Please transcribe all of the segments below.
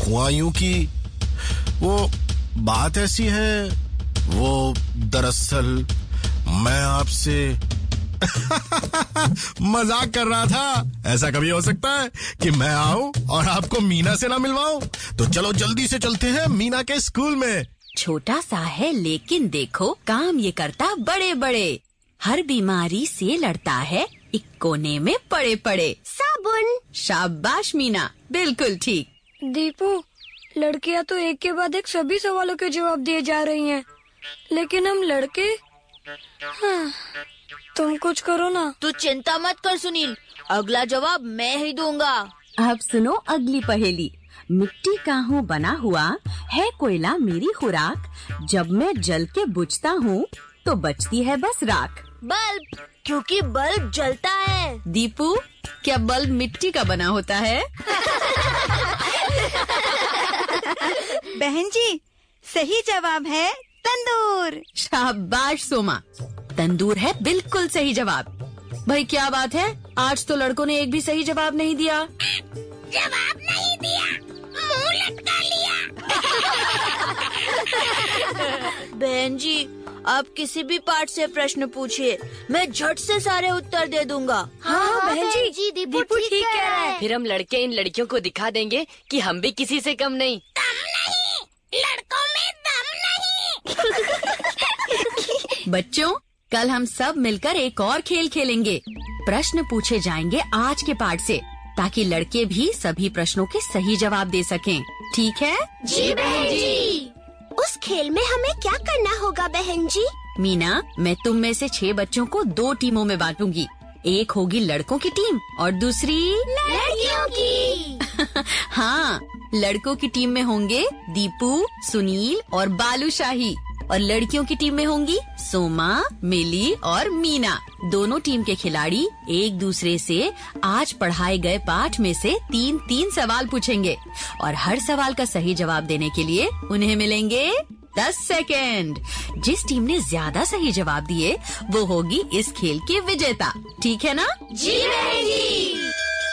हुआ यूं कि वो बात ऐसी है, वो दरअसल मैं आपसे मजाक कर रहा था। ऐसा कभी हो सकता है कि मैं आऊं और आपको मीना से ना मिलवाऊं? तो चलो जल्दी से चलते हैं मीना के स्कूल में। छोटा सा है लेकिन देखो काम ये करता बड़े बड़े, हर बीमारी से लड़ता है, एक कोने में पड़े पड़े। साबुन। शाबाश मीना, बिल्कुल ठीक। दीपू, लड़कियां तो एक के बाद एक सभी सवालों के जवाब दिए जा रही हैं, लेकिन हम लड़के। हाँ, तुम कुछ करो ना। तू चिंता मत कर सुनील, अगला जवाब मैं ही दूंगा। अब सुनो अगली पहेली। मिट्टी का हूँ बना हुआ, है कोयला मेरी खुराक, जब मैं जल के बुझता हूँ तो बचती है बस राख। बल्ब, क्योंकि बल्ब जलता है। दीपू, क्या बल्ब मिट्टी का बना होता है? बहन जी, सही जवाब है तंदूर। शाबाश सोमा, तंदूर है बिल्कुल सही जवाब। भाई क्या बात है, आज तो लड़कों ने एक भी सही जवाब नहीं दिया। जवाब नहीं दिया, मुंह लटका लिया। बहन जी, आप किसी भी पार्ट से प्रश्न पूछिए, मैं झट से सारे उत्तर दे दूंगा। हाँ बहन जी, दीपू ठीक कह रहा है। फिर हम लड़के इन लड़कियों को दिखा देंगे कि हम भी किसी से कम नहीं। दम नहीं, लड़कों में दम नहीं। बच्चों, कल हम सब मिलकर एक और खेल खेलेंगे। प्रश्न पूछे जाएंगे आज के पाठ से, ताकि लड़के भी सभी प्रश्नों के सही जवाब दे सकें। ठीक है? जी बहन जी। उस खेल में हमें क्या करना होगा बहन जी? मीना, मैं तुम में से 6 बच्चों को 2 टीमों में बांटूंगी। एक होगी लड़कों की टीम और दूसरी लड़कियों की। हाँ, लड़कों की टीम में होंगे दीपू, सुनील और बालूशाही, और लड़कियों की टीम में होंगी सोमा, मिली और मीना। दोनों टीम के खिलाड़ी एक दूसरे से आज पढ़ाए गए पाठ में से 3-3 सवाल पूछेंगे और हर सवाल का सही जवाब देने के लिए उन्हें मिलेंगे 10 सेकेंड। जिस टीम ने ज्यादा सही जवाब दिए वो होगी इस खेल की विजेता। ठीक है ना? जी बहन जी।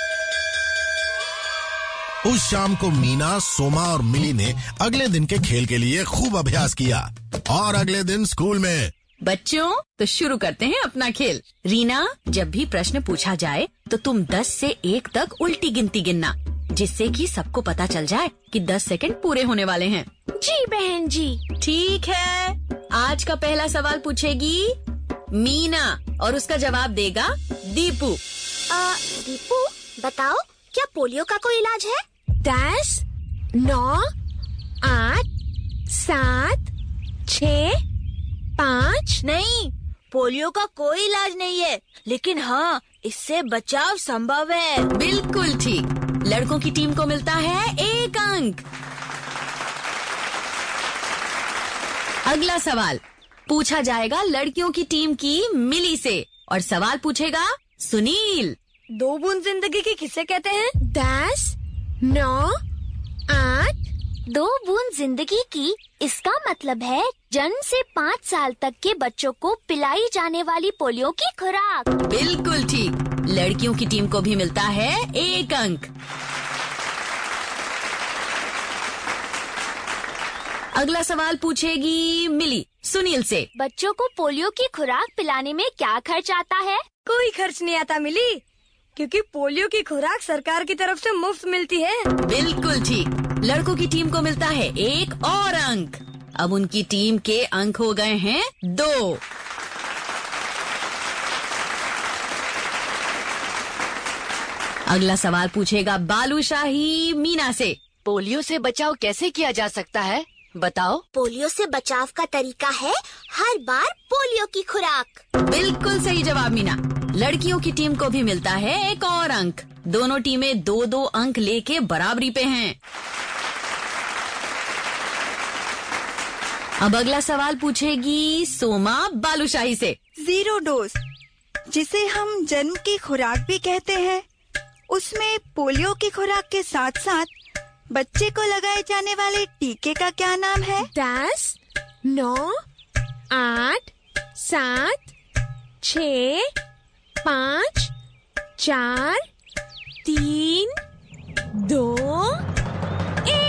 उस शाम को मीना, सोमा और मिली ने अगले दिन के खेल के लिए खूब अभ्यास किया और अगले दिन स्कूल में। बच्चों, तो शुरू करते हैं अपना खेल। रीना, जब भी प्रश्न पूछा जाए तो तुम 10 से 1 तक उल्टी गिनती गिनना, जिससे कि सबको पता चल जाए कि 10 सेकंड पूरे होने वाले हैं। जी बहन जी। ठीक है, आज का पहला सवाल पूछेगी मीना और उसका जवाब देगा दीपू। दीपू, बताओ क्या पोलियो का कोई इलाज है? 10, 9, 8, 7, 6, 5। नहीं, पोलियो का कोई इलाज नहीं है, लेकिन हाँ, इससे बचाव संभव है। बिल्कुल ठीक। लड़कों की टीम को मिलता है 1 अंक। अगला सवाल पूछा जाएगा लड़कियों की टीम की मिली से, और सवाल पूछेगा सुनील। 2 बूंद जिंदगी की किसे कहते हैं? 10, 9, 8। 2 बूंद जिंदगी की, इसका मतलब है जन्म से 5 साल तक के बच्चों को पिलाई जाने वाली पोलियो की खुराक। बिल्कुल ठीक। लड़कियों की टीम को भी मिलता है 1 अंक। अगला सवाल पूछेगी मिली सुनील से। बच्चों को पोलियो की खुराक पिलाने में क्या खर्च आता है? कोई खर्च नहीं आता मिली, क्योंकि पोलियो की खुराक सरकार की तरफ से मुफ्त मिलती है। बिल्कुल ठीक। लड़कों की टीम को मिलता है 1 और अंक। अब उनकी टीम के अंक हो गए हैं 2। अगला सवाल पूछेगा बालूशाही मीना से। पोलियो से बचाव कैसे किया जा सकता है, बताओ। पोलियो से बचाव का तरीका है हर बार पोलियो की खुराक। बिल्कुल सही जवाब मीना। लड़कियों की टीम को भी मिलता है 1 और अंक। दोनों टीमें 2-2 अंक लेके बराबरी पे हैं। अब अगला सवाल पूछेगी सोमा बालूशाही से। 0 डोज, जिसे हम जन्म की खुराक भी कहते हैं, उसमें पोलियो की खुराक के साथ साथ बच्चे को लगाए जाने वाले टीके का क्या नाम है? 10, 9, 8, 7, 6, 5, 4, 3, 2